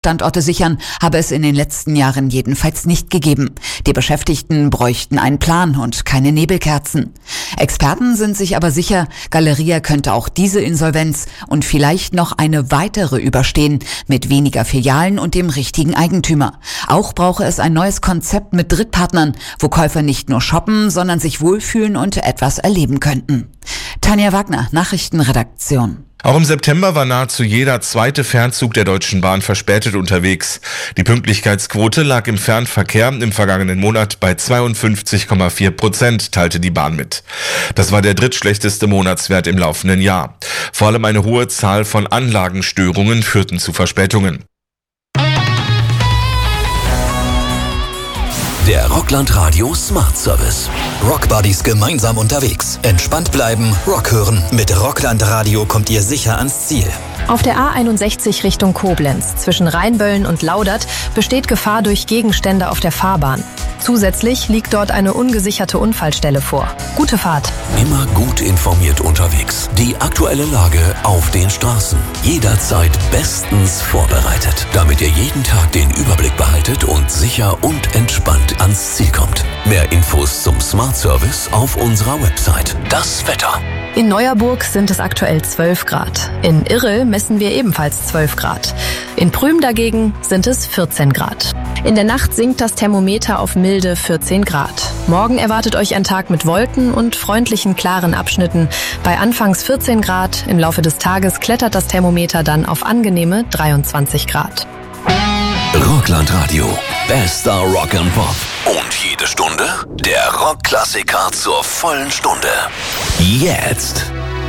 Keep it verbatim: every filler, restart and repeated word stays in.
Standorte sichern habe es in den letzten Jahren jedenfalls nicht gegeben. Die Beschäftigten bräuchten einen Plan und keine Nebelkerzen. Experten sind sich aber sicher, Galeria könnte auch diese Insolvenz und vielleicht noch eine weitere überstehen, mit weniger Filialen und dem richtigen Eigentümer. Auch brauche es ein neues Konzept mit Drittpartnern, wo Käufer nicht nur shoppen, sondern sich wohlfühlen und etwas erleben könnten. Tanja Wagner, Nachrichtenredaktion. Auch im September war nahezu jeder zweite Fernzug der Deutschen Bahn verspätet unterwegs. Die Pünktlichkeitsquote lag im Fernverkehr im vergangenen Monat bei zweiundfünfzig Komma vier Prozent, teilte die Bahn mit. Das war der drittschlechteste Monatswert im laufenden Jahr. Vor allem eine hohe Zahl von Anlagenstörungen führten zu Verspätungen. Der Rockland Radio Smart Service. Rockbuddies gemeinsam unterwegs. Entspannt bleiben, Rock hören. Mit Rockland Radio kommt ihr sicher ans Ziel. Auf der A einundsechzig Richtung Koblenz zwischen Rheinböllen und Laudert besteht Gefahr durch Gegenstände auf der Fahrbahn. Zusätzlich liegt dort eine ungesicherte Unfallstelle vor. Gute Fahrt. Immer gut informiert unterwegs. Die aktuelle Lage auf den Straßen. Jederzeit bestens vorbereitet, damit ihr jeden Tag den Überblick behaltet und sicher und entspannt ans Ziel kommt. Mehr Infos zum Smart Service auf unserer Website. Das Wetter. In Neuerburg sind es aktuell zwölf Grad. In Irrel messen wir ebenfalls zwölf Grad. In Prüm dagegen sind es vierzehn Grad. In der Nacht sinkt das Thermometer auf milde vierzehn Grad. Morgen erwartet euch ein Tag mit Wolken und freundlichen, klaren Abschnitten. Bei anfangs vierzehn Grad, im Laufe des Tages klettert das Thermometer dann auf angenehme dreiundzwanzig Grad. Rockland Radio. Bester Rock and Pop. Und jede Stunde der Rockklassiker zur vollen Stunde. Jetzt